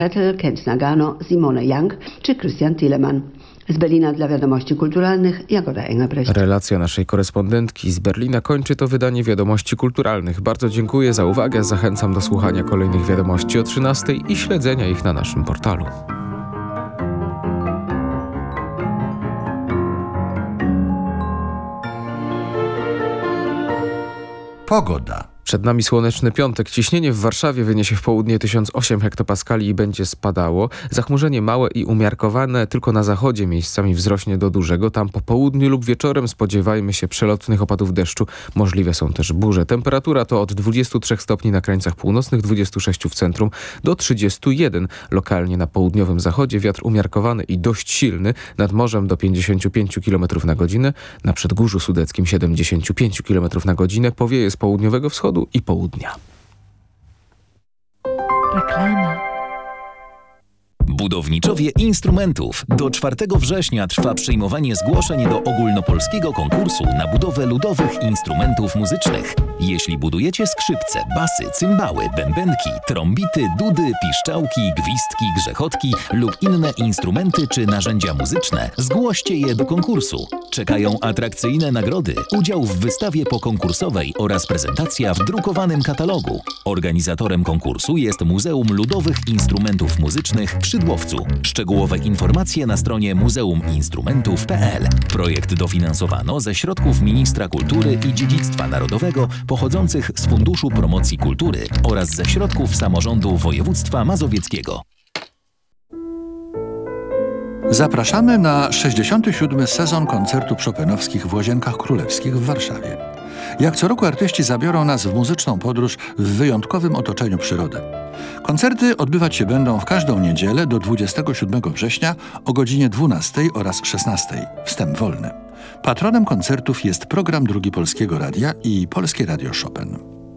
Kent Nagano, Simone Young czy Christian Thielemann. Z Berlina dla Wiadomości Kulturalnych Jagoda Engelbrecht. Relacja naszej korespondentki z Berlina kończy to wydanie Wiadomości Kulturalnych. Bardzo dziękuję za uwagę. Zachęcam do słuchania kolejnych wiadomości o 13:00 i śledzenia ich na naszym portalu. Pogoda. Przed nami słoneczny piątek. Ciśnienie w Warszawie wyniesie w południe 1008 hektopaskali i będzie spadało. Zachmurzenie małe i umiarkowane, tylko na zachodzie miejscami wzrośnie do dużego. Tam po południu lub wieczorem spodziewajmy się przelotnych opadów deszczu. Możliwe są też burze. Temperatura to od 23 stopni na krańcach północnych, 26 w centrum do 31. Lokalnie na południowym zachodzie wiatr umiarkowany i dość silny. Nad morzem do 55 km na godzinę. Na Przedgórzu Sudeckim 75 km na godzinę. Powieje z południowego wschodu i południa. Reklama. Budowniczowie instrumentów. Do 4 września trwa przyjmowanie zgłoszeń do ogólnopolskiego konkursu na budowę ludowych instrumentów muzycznych. Jeśli budujecie skrzypce, basy, cymbały, bębenki, trąbity, dudy, piszczałki, gwizdki, grzechotki lub inne instrumenty czy narzędzia muzyczne, zgłoście je do konkursu. Czekają atrakcyjne nagrody, udział w wystawie pokonkursowej oraz prezentacja w drukowanym katalogu. Organizatorem konkursu jest Muzeum Ludowych Instrumentów Muzycznych w Szydłowcu. Szczegółowe informacje na stronie muzeuminstrumentów.pl. Projekt dofinansowano ze środków Ministra Kultury i Dziedzictwa Narodowego pochodzących z Funduszu Promocji Kultury oraz ze środków samorządu województwa mazowieckiego. Zapraszamy na 67. sezon koncertów chopinowskich w Łazienkach Królewskich w Warszawie. Jak co roku artyści zabiorą nas w muzyczną podróż w wyjątkowym otoczeniu przyrody. Koncerty odbywać się będą w każdą niedzielę do 27 września o godzinie 12 oraz 16. Wstęp wolny. Patronem koncertów jest Program Drugi Polskiego Radia i Polskie Radio Chopin.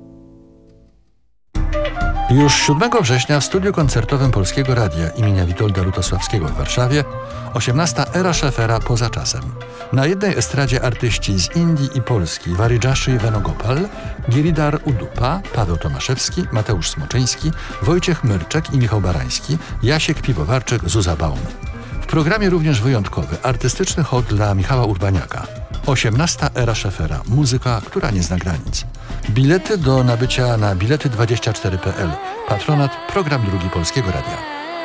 Już 7 września w studiu koncertowym Polskiego Radia imienia Witolda Lutosławskiego w Warszawie 18. Era Schaeffera poza czasem. Na jednej estradzie artyści z Indii i Polski Waridżaszy Venugopal, Giridhar Udupa, Paweł Tomaszewski, Mateusz Smoczyński, Wojciech Myrczek i Michał Barański, Jasiek Piwowarczyk, Zuza Baum. W programie również wyjątkowy, artystyczny hołd dla Michała Urbaniaka. 18. Era Schaeffera. Muzyka, która nie zna granic. Bilety do nabycia na bilety24.pl. Patronat Program Drugi Polskiego Radia.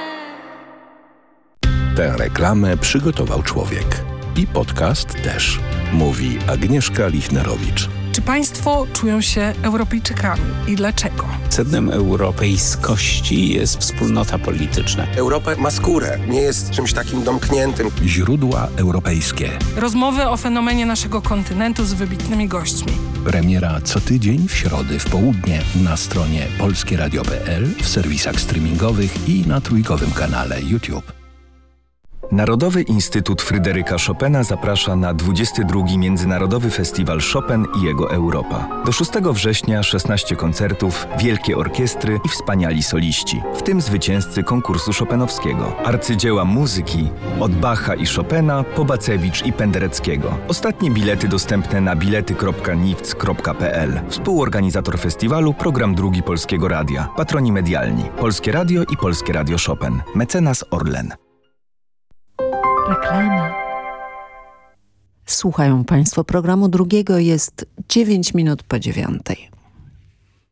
Tę reklamę przygotował człowiek. I podcast też. Mówi Agnieszka Lichnerowicz. Czy państwo czują się Europejczykami i dlaczego? Sednem europejskości jest wspólnota polityczna. Europa ma skórę, nie jest czymś takim domkniętym. Źródła europejskie. Rozmowy o fenomenie naszego kontynentu z wybitnymi gośćmi. Premiera co tydzień w środę w południe na stronie polskieradio.pl, w serwisach streamingowych i na trójkowym kanale YouTube. Narodowy Instytut Fryderyka Chopina zaprasza na 22. Międzynarodowy Festiwal Chopin i jego Europa. Do 6 września 16 koncertów, wielkie orkiestry i wspaniali soliści, w tym zwycięzcy konkursu chopinowskiego. Arcydzieła muzyki od Bacha i Chopina po Bacewicz i Pendereckiego. Ostatnie bilety dostępne na bilety.nifc.pl. Współorganizator festiwalu Program Drugi Polskiego Radia. Patroni medialni Polskie Radio i Polskie Radio Chopin. Mecenas Orlen. Reklama. Słuchają Państwo programu drugiego, jest 9 minut po 9.